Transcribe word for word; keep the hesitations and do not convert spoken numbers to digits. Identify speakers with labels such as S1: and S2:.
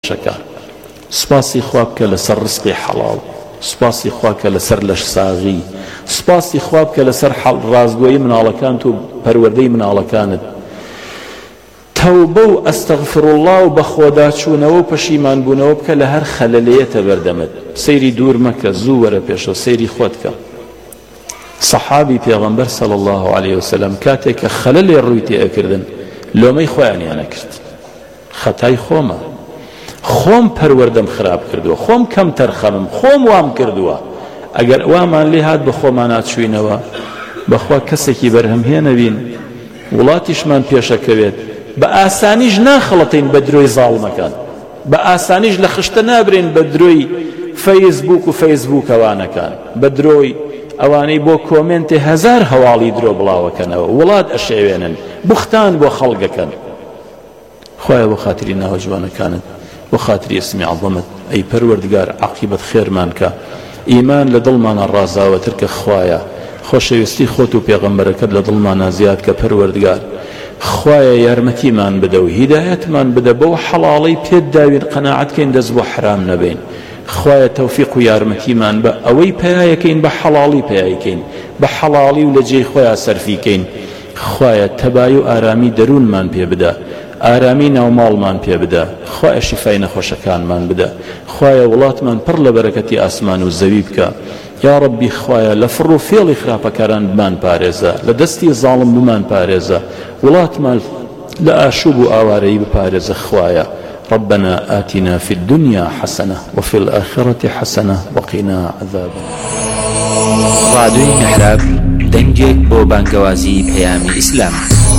S1: ڕۆژەکە. سوپاسی خوا بکە لەسەر ڕزقی حەڵاڵ، سوپاسی خوا بکە لەسەر لەش ساغی، سوپاسی خوا بکە لەسەر ڕازگۆیی مناڵەکانت و پەروەردەی مناڵەکانت. تەوبە و ئەستەغفرڵڵا و بە خۆداچوونەوە و پەشیمان بوونەوە بکە لە هەر خەلەلەیەتە بەردەمت. سەیری دوور مەکە، زوو وەرە پێشەوە، سەیری خۆت کە. سەحابی پێغەمبەر صلی الله علیه وسلم کاتێک کە خەلەلێ ڕووی تێئەکردن لۆمەی خۆیانیان نەکرد. خەتای خۆمە، خۆم پەروەردەم خراپ کردووە، خۆم کەم تەرخەمم، خۆم وام کردووە. ئەگەر وامان لێ هات بەخۆمان ناچووینەوە بەخوا کەسێکی بەرهەمهێنە بین وڵاتیشمان پێشەکەوێت، بە ئاسانیش ناخەڵەتین بە درۆی زاڵمەکان، بە ئاسانیش لە خشتە نابرین بە درۆی فەیسبوک و فەیسبووکەوانەکان، بە درۆی ئەوانەی بۆ کۆمنتێ هەزار هەواڵی درۆ بڵاوەکەنەوە وڵات ئەشێوێنن، بوختان بۆ خەڵگەکەن. خوایە بۆ خاتری ناوە جوانەکانت، بۆ خاتری ئەسمی عەظەمت، ئەی پەروەردگار عاقیبەت خێرمان کە، ئیمان لە دڵمانە ڕازاوەتر کە خوایە، خۆشەویستی خۆت و پێغەمبەرەکەت لە دڵمانە زیاد کە پەروەردگار. خوایە یارمەتیمان بدە و هیدایەتمان بدە بەو حەڵاڵەی پێت داوین قەناعەتکەین دەست بۆ حرام نەبین. خوایە تەوفیق و یارمەتیمان بە ئەوەی پەیایەکەین بە حەڵاڵی پەیایەکەین، بە حەڵاڵی و لە جێی خۆیان سەرفیکەین. خوایە تەبای و ئارامی دەروونمان پێ بدە، ئارامی ناوماڵمان پێ بدە، خوایە شیفای نەخۆشەکانمان بدە، خوایە وڵاتمان پڕ لە بەرەکەتی ئاسمان و زەوی بکە. یا ربی خوایە لە فڕ و فێڵی خراپەکاران بمان پارێزە، لە دەستی زاڵم بمان پارێزە، وڵاتمان لە ئاشوب و ئاوارەیی بپارێزە. خوایە ربنا آتنا في الدنيا حسنة وفي الآخرة حسنة وقنا عذاب النار.
S2: راديو محراب دنجك بو بانكوازي بيامي إسلام.